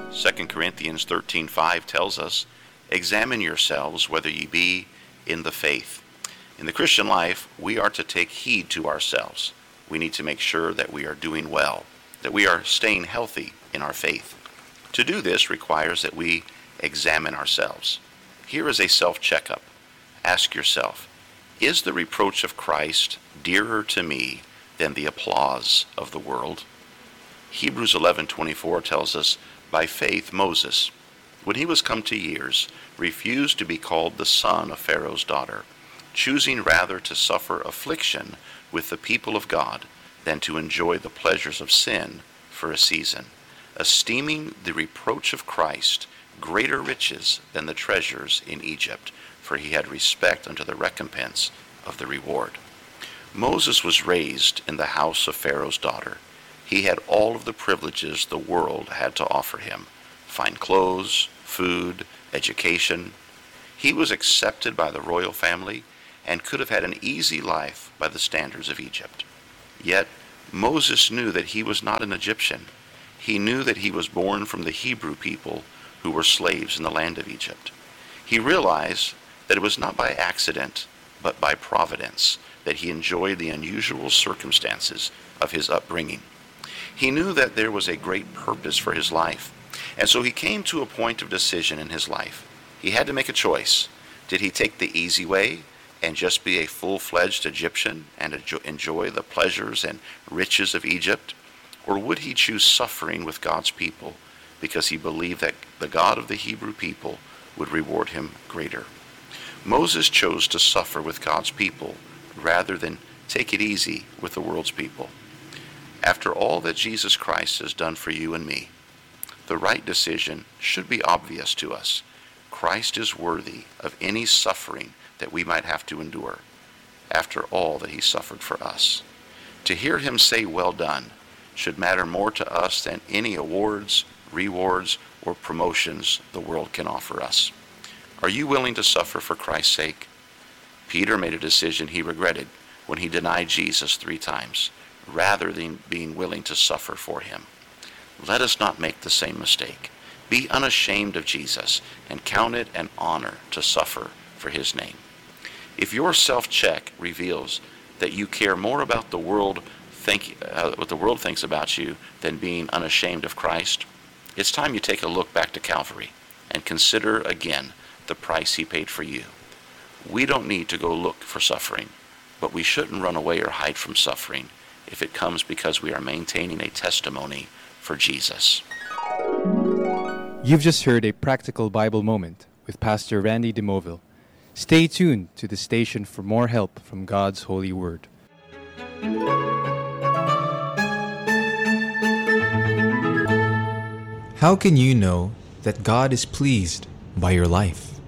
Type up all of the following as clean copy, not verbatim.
2 Corinthians 13:5 tells us, "Examine yourselves whether ye be in the faith." In the Christian life, we are to take heed to ourselves. We need to make sure that we are doing well, that we are staying healthy in our faith. To do this requires that we examine ourselves. Here is a self-checkup. Ask yourself, is the reproach of Christ dearer to me than the applause of the world? Hebrews 11:24 tells us, by faith Moses, when he was come to years, refused to be called the son of Pharaoh's daughter, choosing rather to suffer affliction with the people of God than to enjoy the pleasures of sin for a season, esteeming the reproach of Christ greater riches than the treasures in Egypt, for he had respect unto the recompense of the reward. Moses was raised in the house of Pharaoh's daughter. He had all of the privileges the world had to offer him: fine clothes, food, education. He was accepted by the royal family and could have had an easy life by the standards of Egypt. Yet Moses knew that he was not an Egyptian. He knew that he was born from the Hebrew people who were slaves in the land of Egypt. He realized that it was not by accident, but by providence, that he enjoyed the unusual circumstances of his upbringing. He knew that there was a great purpose for his life, and so he came to a point of decision in his life. He had to make a choice. Did he take the easy way and just be a full-fledged Egyptian and enjoy the pleasures and riches of Egypt? Or would he choose suffering with God's people because he believed that the God of the Hebrew people would reward him greater? Moses chose to suffer with God's people rather than take it easy with the world's people. After all that Jesus Christ has done for you and me, the right decision should be obvious to us. Christ is worthy of any suffering that we might have to endure, after all that he suffered for us. To hear him say, "Well done," should matter more to us than any awards, rewards, or promotions the world can offer us. Are you willing to suffer for Christ's sake? Peter made a decision he regretted when he denied Jesus 3 times, rather than being willing to suffer for him. Let us not make the same mistake. Be unashamed of Jesus and count it an honor to suffer for his name. If your self-check reveals that you care more about what the world thinks about you than being unashamed of Christ, it's time you take a look back to Calvary and consider again the price he paid for you. We don't need to go look for suffering, but we shouldn't run away or hide from suffering if it comes because we are maintaining a testimony for Jesus. You've just heard a practical Bible moment with Pastor Randy DeMoville. Stay tuned to the station for more help from God's holy word. How can you know that God is pleased by your life?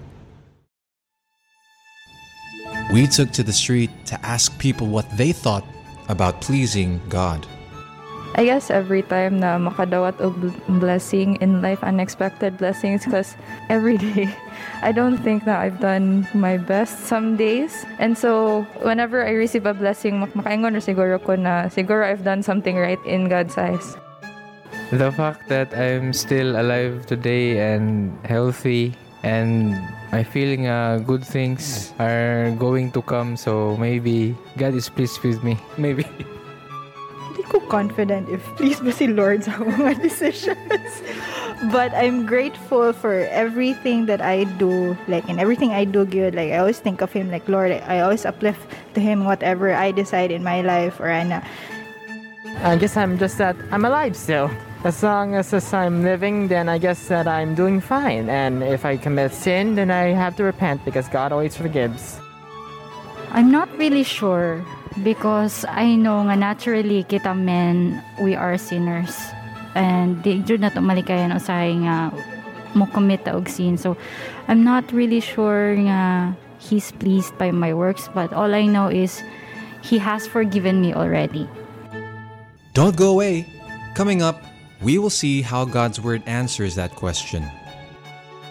We took to the street to ask people what they thought about pleasing God. I guess every time na makadawat og blessing in life, unexpected blessings, because every day, I don't think that I've done my best some days. And so, whenever I receive a blessing, makaingon na siguro ko na siguro I've done something right in God's eyes. The fact that I'm still alive today and healthy, and my feeling good things are going to come, so maybe God is pleased with me. Maybe. Hindi ko confident if pleased ba si Lord sa mga decisions. But I'm grateful for everything that I do. Like, in everything I do good, like, I always think of Him. Like, Lord, I always uplift to Him whatever I decide in my life. Or I guess I'm just that I'm alive still. As long as I'm living, then I guess that I'm doing fine. And if I commit sin, then I have to repent because God always forgives. I'm not really sure because I know nga naturally kita men, we are sinners. And di jud na to malikayan usahay nga mo commit og sin. So I'm not really sure nga He's pleased by my works, but all I know is He has forgiven me already. Don't go away. Coming up, we will see how God's Word answers that question.